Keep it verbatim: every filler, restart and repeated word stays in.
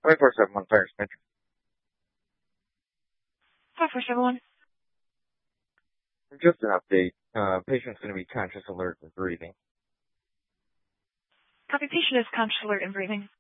twenty-four seven one Fire Smith. five four seven one. Just an update. Uh, patient's going to be conscious, alert, and breathing. Copy. Patient is conscious, alert, and breathing.